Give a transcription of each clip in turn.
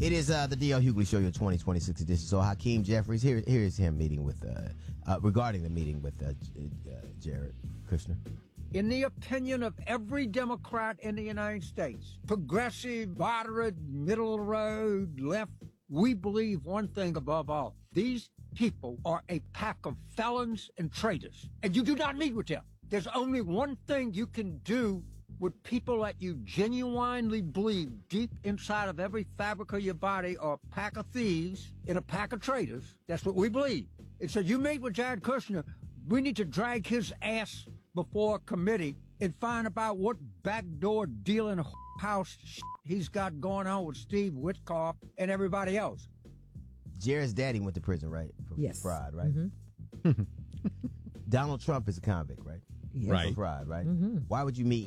It is the D.L. Hughley Show, your 2026 edition. So Hakeem Jeffries, here is him meeting with, regarding the meeting with Jared Kushner. In the opinion of every Democrat in the United States, progressive, moderate, middle of the road, left, we believe one thing above all. These people are a pack of felons and traitors, and you do not meet with them. There's only one thing you can do with people that you genuinely believe deep inside of every fabric of your body are a pack of thieves and a pack of traitors. That's what we believe. It said, you meet with Jared Kushner, we need to drag his ass before a committee and find about what backdoor dealing house shit he's got going on with Steve Witkoff and everybody else. Jared's daddy went to prison, right? For fraud, right? Mm-hmm. Donald Trump is a convict, right? Yes. Right. For fraud, right? Mm-hmm. Why would you meet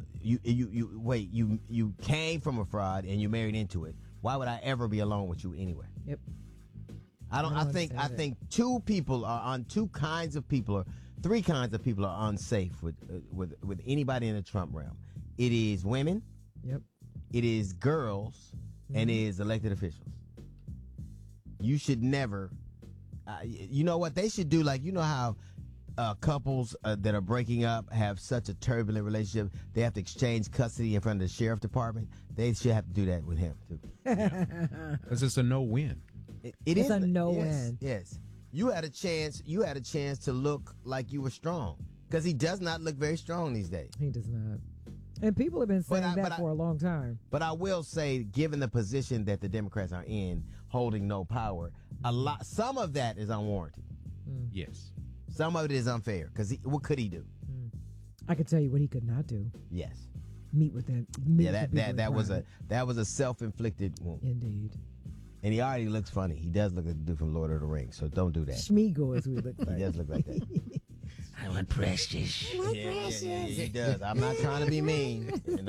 you came from a fraud and you married into it. Why would I ever be alone with you anyway? Yep. I think two kinds of people or three kinds of people are unsafe with anybody in the Trump realm. It is women. Yep. It is girls, and it is elected officials. You should never. You know what they should do? Like, you know how couples that are breaking up have such a turbulent relationship, they have to exchange custody in front of the sheriff department. They should have to do that with him too. Because it's a no-win. It's a no-win. Yes, you had a chance. You had a chance to look like you were strong, because he does not look very strong these days. He does not. And people have been saying that for a long time. But I will say, given the position that the Democrats are in, holding no power, some of that is unwarranted. Yes. Some of it is unfair, because what could he do? I could tell you what he could not do. Yes. Meet with them. That was a self-inflicted wound. Indeed. And he already looks funny. He does look like the dude from Lord of the Rings, so don't do that. Schmeagol, as we look like. He does look like that. I want precious. He does. I'm not trying to be mean.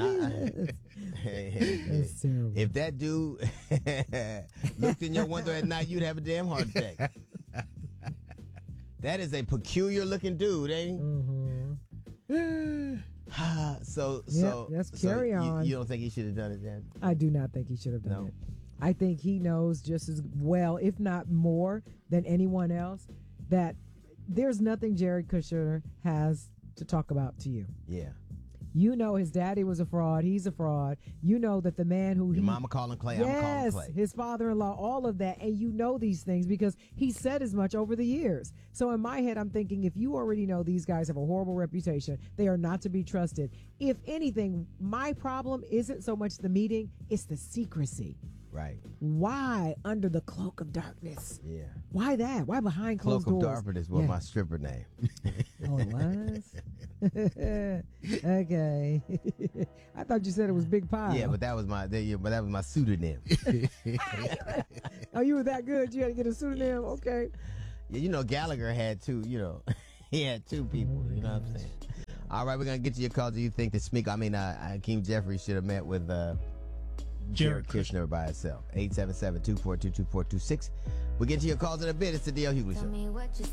That's terrible. If that dude looked in your window at night, you'd have a damn heart attack. That is a peculiar looking dude, ain't he? Mm-hmm. So let's carry on. You don't think he should have done it then? I do not think he should have done No. it. I think he knows just as well, if not more, than anyone else, that there's nothing Jared Kushner has to talk about to you. Yeah. You know his daddy was a fraud. He's a fraud. You know that the man who Your mama calling Clay, I'm calling Clay. His father-in-law, all of that. And you know these things because he said as much over the years. So in my head, I'm thinking, if you already know these guys have a horrible reputation, they are not to be trusted. If anything, my problem isn't so much the meeting, it's the secrecy. Right. Why under the cloak of darkness? Yeah. Why that? Why behind closed doors? Cloak of Darkness was my stripper name. Oh, it was? Okay. I thought you said it was Big Pie. Yeah, but that was my pseudonym. Oh, you were that good? You had to get a pseudonym? Okay. Yeah, you know, Gallagher had two, he had two people, you know what I'm saying? All right, we're going to get to your call. Do you think that Hakeem Jeffries should have met with Jared Kushner by itself? 877-242-2426. We'll get to your calls in a bit. It's the D.L. Hughley Show.